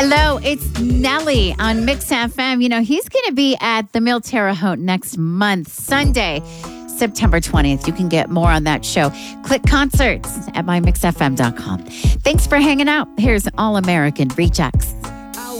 Hello, it's Nelly on Mix FM. You know, he's going to be at the Mille Terre Haute next month, Sunday, September 20th. You can get more on that show. Click concerts at mymixfm.com. Thanks for hanging out. Here's All American Rejects.